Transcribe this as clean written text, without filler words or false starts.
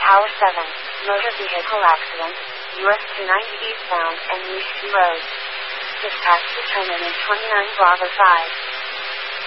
Tower 7, motor vehicle accident, US 290 eastbound and East Road. Dispatch determined in 29 Bravo 5.